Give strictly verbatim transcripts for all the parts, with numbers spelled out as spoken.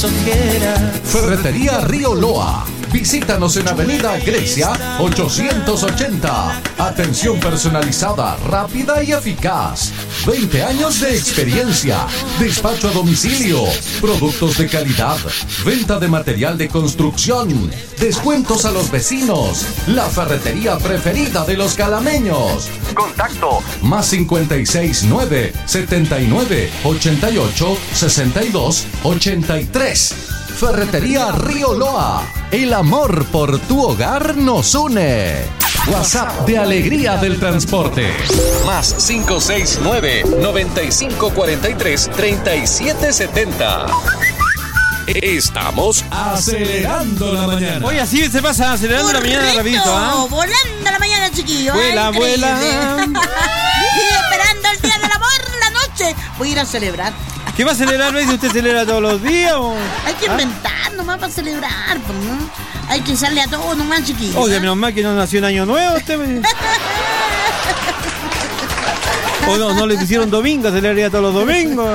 ojeras. Ferretería Río Loa. Visítanos en Avenida Grecia ochocientos ochenta. Atención personalizada, rápida y eficaz. veinte años de experiencia. Despacho a domicilio. Productos de calidad. Venta de material de construcción. Descuentos a los vecinos. La ferretería preferida de los calameños. Contacto más cincuenta y seis nueve setenta y nueve ochenta y ocho sesenta y dos ochenta y tres. Ferretería Río Loa. El amor por tu hogar nos une. WhatsApp de Alegría del Transporte. Más cinco seis nueve noventa y cinco cuarenta y tres treinta y siete setenta. Estamos acelerando la mañana. Oye, así se pasa acelerando Correcto, la mañana rapidito, ¿ah? Volando la mañana, chiquillo. Vuela, Ay, vuela. Y esperando el día del amor, la noche. Voy a ir a celebrar. ¿Qué va a celebrar, Luis? ¿Usted celebra todos los días o...? Hay que ¿Ah? inventar nomás para celebrar, pues, ¿no? Hay que salir a todo nomás, chiquillo. Oye, ¿eh? menos mal que no nació en Año Nuevo usted. Me... o no, no le hicieron domingo, celebraría todos los domingos.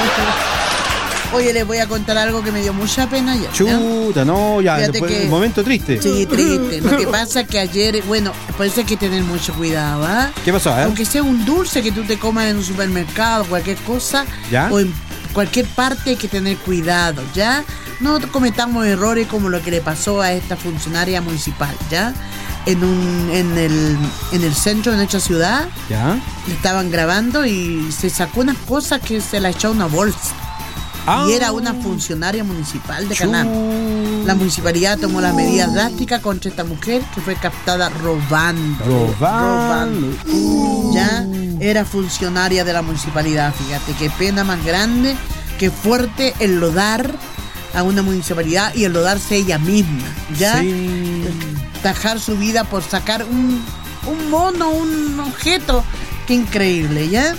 Oye, les voy a contar algo que me dio mucha pena ayer. Chuta, no, ya, Fíjate después, que- un momento triste. Sí, triste. Lo que pasa es que ayer, bueno, por eso hay que tener mucho cuidado, ¿ah? ¿Qué pasó, eh? Aunque sea un dulce que tú te comas en un supermercado, cualquier cosa, ¿Ya? o en cualquier parte hay que tener cuidado, ¿ya? No cometamos errores como lo que le pasó a esta funcionaria municipal, ¿ya? En un, en el, en el centro de nuestra ciudad, ¿Ya? le estaban grabando y se sacó unas cosas que se la echó a una bolsa. Ah. Y era una funcionaria municipal de Canal. La municipalidad tomó las medidas drásticas contra esta mujer que fue captada robando. Robando. Robando. Ya era funcionaria de la municipalidad. Fíjate qué pena más grande, qué fuerte enlodar a una municipalidad y enlodarse ella misma. Ya Sí. tajar su vida por sacar un, un mono, un objeto. Qué increíble, ¿ya?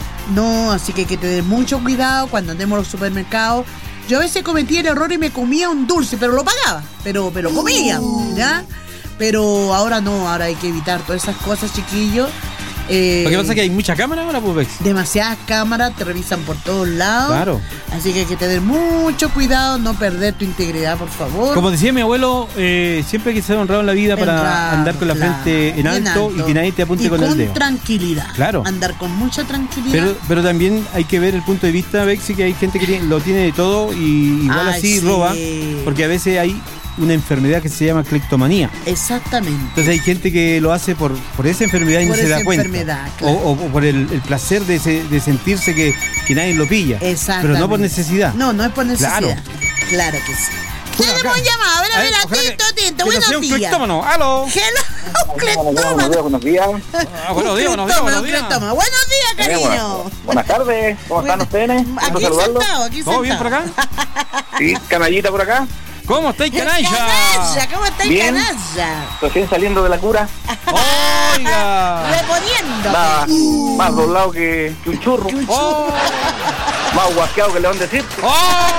No, así que hay que tener mucho cuidado cuando andemos a los supermercados. Yo a veces cometía el error y me comía un dulce, pero lo pagaba, pero, pero comía, ¿ya? Pero ahora no, ahora hay que evitar todas esas cosas, chiquillos. Eh, Lo que pasa es que hay mucha cámara ahora, pues, Bex. demasiadas cámaras, te revisan por todos lados. Claro. Así que hay que tener mucho cuidado, no perder tu integridad, por favor. Como decía mi abuelo, eh, siempre hay que ser honrado en la vida para Honrado, andar con la claro, frente en bien alto, y que nadie te apunte y con, el dedo. tranquilidad. Claro. Andar con mucha tranquilidad. Pero, pero también hay que ver el punto de vista, Bexi, que hay gente que tiene- lo tiene de todo y igual Ay, así sí. roba, porque a veces hay una enfermedad que se llama cleptomanía. Exactamente. Entonces hay gente que lo hace por, por esa enfermedad y Por no se esa da cuenta. enfermedad, O- claro. o, o por el, el placer de, se- de sentirse que, que nadie lo pilla. Exactamente. Pero no por necesidad. No, no es por necesidad. Claro. Claro que sí. Bueno, Tenemos acá- llamado, a ver, a ver, ojalá que- atento, atento, que no buenos sea un días. cleptómano. ¡Aló! Hello, Buenos días, cleptómano. buenos días. Ah, buenos días, buenos días, buenos días. Cleptómano. Buenos días, cariño. Buenas, buenas tardes, ¿cómo están ustedes? Aquí Quiero saludarlos. sentado, aquí sentado. ¿Todo bien por acá? Sí, canallita por acá, ¿Cómo estáis, canalla? Canalla, ¿cómo estáis, Bien. canalla? recién saliendo de la cura, ¡Oiga! Reponiendo. más, más doblado que, que un churro, ¡Oh! más guasqueado que León de Circo. ¡Oh!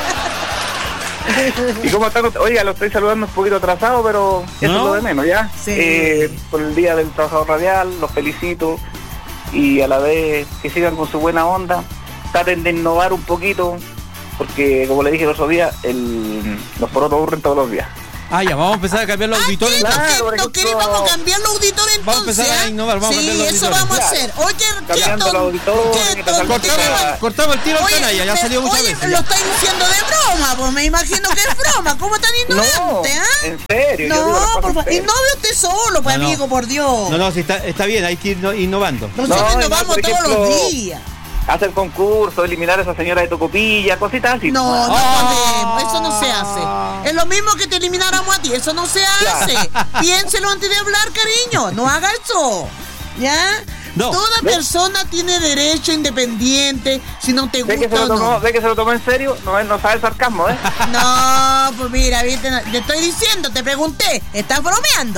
¿Y cómo están? Oiga, lo estoy saludando un poquito atrasado, pero eso ¿No? es lo de menos, ¿ya? Sí. Eh, por el Día del Trabajador Radial, los felicito y a la vez que sigan con su buena onda, traten de innovar un poquito, porque como le dije el otro día, el, los porotos aburren todos los días. Ah, ya, vamos a empezar a cambiar los auditores. Claro, Entonces, por ¿no ejemplo, queremos vamos a cambiar los auditores entonces? Vamos a empezar a ¿ah? innovar, vamos a sí, cambiar los eso auditores. vamos a Claro. hacer. Oye, qué Cambiando ton- los auditores, qué que te salga tontera. la- Cortamos el tiro al Oye, canalla, ya me- salió muchas oye, veces. lo estáis diciendo de broma, pues me imagino que es broma. ¿Cómo tan No, ignorante, ah? en serio, yo digo las No, cosas por en favor. serio. Innove usted solo, pues No, no. amigo, por Dios. No, no, sí, está, está bien, hay que ir no- innovando. Nosotros No, nos y más, vamos por todos ejemplo, los días. Hacer concurso, eliminar a esa señora de Tocopilla, cositas así. No, no Ah. podemos, eso no se hace. Es lo mismo que te elimináramos a ti, eso no se hace. Piénselo antes de hablar, cariño, no haga eso. ¿Ya? No. Toda ¿Ve? persona tiene derecho independiente, si no te ¿Ve que, se gusta lo o tomó, no. ve que se lo tomó en serio? No, no sabe el sarcasmo, ¿eh? No, pues mira, viste, te estoy diciendo, te pregunté, ¿estás bromeando?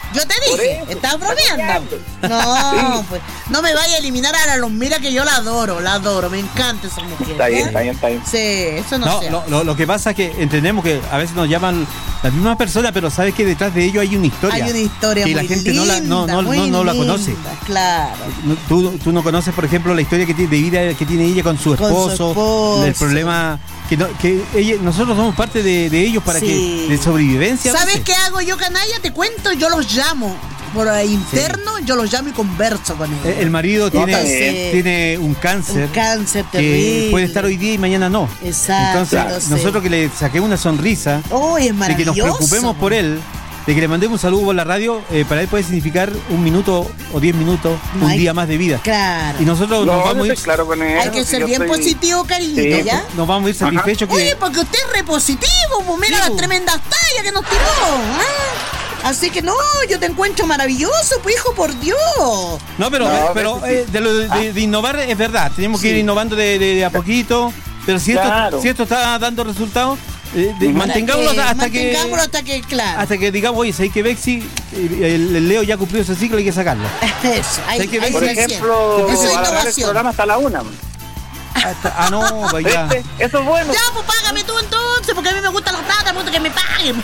Yo te Por dije, eso, estás está bromeando. No, pues, no me vaya a eliminar a la Lomira, que yo la adoro, la adoro, me encanta esa mujer. Está bien, ¿ya? está bien, está bien. Sí, eso no, No, sé. lo, lo, lo que pasa es que entendemos que a veces nos llaman las mismas personas, pero sabes que detrás de ello hay una historia. Hay una historia que muy la gente linda, no la, no, no, muy no, no la conoce. linda, claro. No, Tú, tú no conoces, por ejemplo, la historia que tiene, de vida que tiene ella con su Con su esposo, esposo. el problema que, no, que ella, nosotros somos parte de, de ellos para Sí. que de sobrevivencia. a ¿Sabes veces. qué hago yo, canalla? Te cuento, yo los llamo. Por ahí interno, yo los llamo y converso con ellos. El, el marido tiene, está bien. tiene un cáncer. Un cáncer que terrible. puede estar hoy día y mañana no. Exacto, Entonces, sí. nosotros que le saquemos una sonrisa, Oh, es de que maravilloso. nos preocupemos por él, de que le mandemos un saludo por la radio, eh, para él puede significar un minuto o diez minutos, No un hay- día más de vida. Claro. Y nosotros No, nos yo vamos a ir, estoy claro con eso. Hay que si ser yo bien estoy- positivo, cariñito, Sí, ¿ya? nos vamos a ir satisfechos que Oye, porque usted es repositivo, pues mira Sí, las pues. tremendas tallas que nos tiró. ¿ah? Así que no, yo te encuentro maravilloso, pues hijo, por Dios. No, pero, No, pero pero sí. eh, de, lo de, de- de innovar es verdad. Tenemos que ir innovando de, de- de a poquito. Pero si esto, Claro. si esto está dando resultados, eh, de- Ujú. mantengámoslo Para que- hasta que mantengámoslo hasta que, claro. hasta que digamos, oye, si que Bexi, eh, el, el Leo ya cumplió ese ciclo, hay que sacarlo. Eso, ahí, Hay que ver, ahí Por se ejemplo, siente. Eso es alargar el innovación. programa hasta la una. Hasta- ah, no, pues ya. ¿Viste? Eso es bueno. Ya, pues págame tú entonces, porque a mí me gusta la plata, me gusta que me paguen.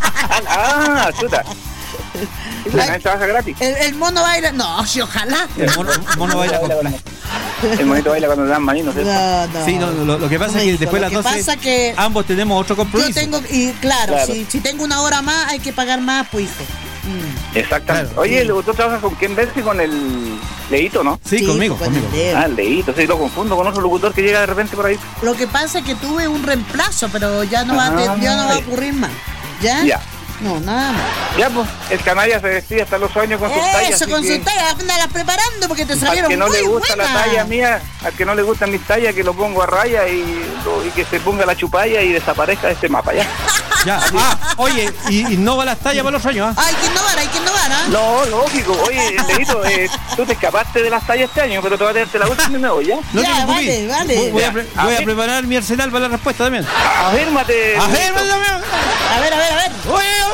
Ah, chuta. La gente trabaja gratis. El, el mono baila. No, sí, ojalá. El mono, mono baila con plata. El monito baila cuando le dan maninos, ¿cierto? No, no. Sí, no, lo, lo que pasa No, es que hijo, después de lo las que doce pasa que ambos tenemos otro Yo compromiso. tengo, y claro, Claro. Si, si tengo una hora más, hay que pagar más, pues hijo. Mm. Exactamente. Claro. Oye, ¿tú trabajas con quién ves? Con el Leito, ¿no? Sí, conmigo, con conmigo. el dedo. Ah, el Leito, sí, lo confundo con otro locutor que llega de repente por ahí. Lo que pasa es que tuve un reemplazo, pero ya no va, a te- Ah, ya no va a ya. ocurrir más. ¿Ya? Ya. No, nada más. Ya, pues, el canalla se vestía hasta los años con sus tallas. Eso, así con que sus tallas, andalas preparando porque te Al salieron que no muy le gusta buenas. la talla mía, al que no le gustan mis tallas, que lo pongo a raya y, lo- y que se ponga la chupalla y desaparezca de este mapa, ¿ya? Ya. Ah, oye, y, y no va las tallas para los años, ¿ah? Hay que innovar, hay que innovar, ¿ah? No, lógico. Oye, Leito, eh, tú te escapaste de las tallas este año, pero te vas a tenerte la última y me voy, ¿ya? No Ya, te preocupes. vale, vale. Voy, voy a, Ya. pre- A voy a ver. preparar mi arsenal para la respuesta también. Afírmate. ¡Ajá, Leito. A ver, a ver, a ver.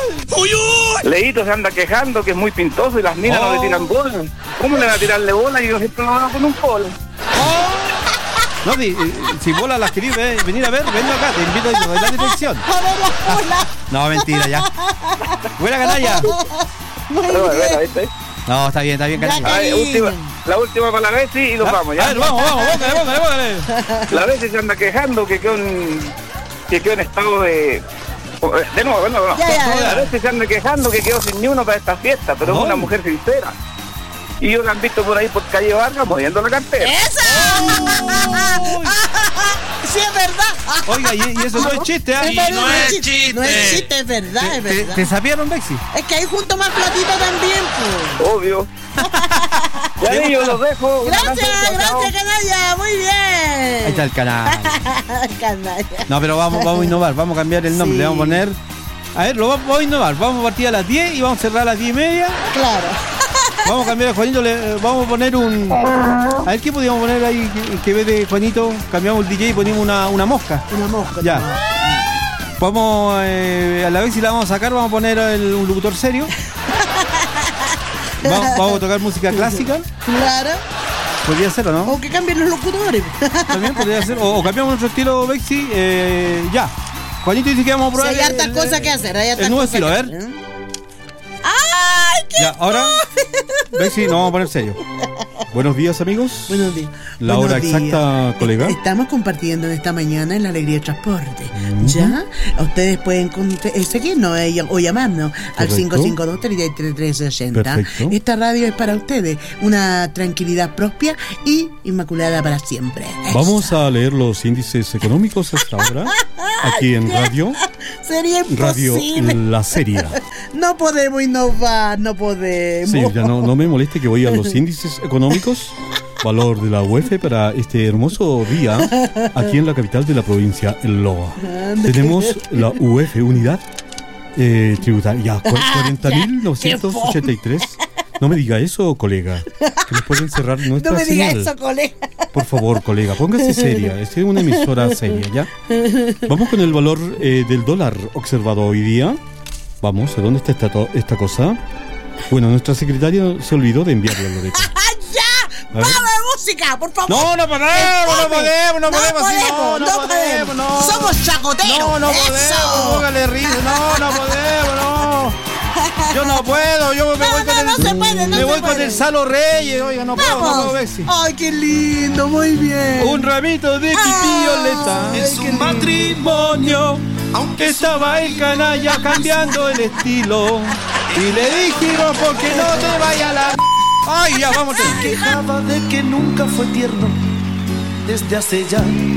Leito se anda quejando que es muy pintoso y las minas no Oh. le tiran bola. ¿Cómo le va a tirarle bola? Y yo siempre lo hago con un polo. No, si, si bola las querís ver- venir a ver, vengo acá, te invito a ir a la dirección. A ver la bola. No, mentira, ya. Buena canalla. Muy Pero, bueno, bien. ¿viste? No, está bien, está bien, Ya, canalla. A ver, Cariño. última, la última para la Bessi y nos vamos, ¿ya? A ver, vamos, vamos, bócale, bócale, bócale. La Bessi se anda quejando que quedó en, que quedó en estado de... De nuevo, de nuevo, no. Ya, ya, ya. La Bessi se anda quejando que quedó sin ni uno para esta fiesta, pero es No. una mujer sincera. Y yo la han visto por ahí por calle Vargas moviendo la cartera. ¡Esa! Sí, es verdad. Oiga, y, y eso no es chiste, ¿ah? Es verdad, no es chiste. No es chiste, es verdad, es ¿Te, te, verdad. te sapearon, Bexi? Es que ahí junto más platita también, pues. Obvio. Ya yo los dejo. Un abrazo, Gracias, chao, chao. gracias, canalla. Muy bien. Ahí está el canal. Canalla. No, pero vamos, vamos a innovar, vamos a cambiar el nombre, Sí. le vamos a poner... A ver, lo vamos, vamos a innovar, vamos a partir a las diez y vamos a cerrar a las diez y media. Claro. Vamos a cambiar a Juanito, le, vamos a poner un... A ver, ¿qué podríamos poner ahí que, que ve de Juanito? Cambiamos el D J y ponemos una, una mosca. Una mosca. Ya. Vamos, eh, a la vez si la vamos a sacar, vamos a poner el- un locutor serio. Vamos, vamos a tocar música clásica. Claro. Podría ser, ¿o no? O que cambien los locutores. También podría ser. O, o cambiamos nuestro estilo, Bexi. Eh, ya. Juanito dice que vamos a Si probar. hay hartas el- cosas que hacer, hay hartas el nuevo cosas estilo, que a ver. hacer, ¿eh? ¡Ay, qué Ya, ahora, Bexi, nos vamos a poner serio. Buenos días, amigos. Buenos días. La Buenos hora días. exacta, colega. Estamos compartiendo en esta mañana en la Alegría de Transporte. ¿Ya? Ustedes pueden con- eh, seguirnos eh, o llamarnos al Correcto. cinco cinco dos, tres tres tres ocho cero. Perfecto. Esta radio es para ustedes. Una tranquilidad propia y inmaculada para siempre. Vamos a leer los índices económicos hasta ahora. Aquí en radio. Sería Radio imposible. La Serie. No podemos innovar, no podemos. Sí, ya no, no me moleste que voy a los índices económicos. Valor de la U E F para este hermoso día aquí en la capital de la provincia, en Loa. Tenemos la U E F, unidad eh, tributaria, cuarenta mil novecientos ochenta y tres. No me diga eso, colega, que nos pueden cerrar nuestra No me diga señal. eso, colega. Por favor, colega, póngase seria. Esta es una emisora seria, ¿ya? Vamos con el valor eh, del dólar observado hoy día. Vamos, ¿a dónde está esta, to- esta cosa? Bueno, nuestra secretaria se olvidó de enviarle a Loreto. ¡Ya! A ver. ¡Vamos de música, por favor! No, no podemos, no podemos, no podemos, sí, podemos, no, no no podemos, no. Somos chacoteros. No, no ¡Eso! podemos, póngale risa, no, no podemos, no. Yo no puedo, yo me No, voy no, con el, no se puede, no me se voy con puede. el Salo Reyes, oiga, no puedo, no ¡Vamos! puedo ver si. ¡Ay, qué lindo! Muy bien. Un ramito de pipioleta Ay, en su qué lindo. matrimonio, aunque estaba el canalla cambiando el estilo. Y le dijimos porque no te vaya la... Ay, ya, vamos. Quejaba de que nunca fue tierno desde hace ya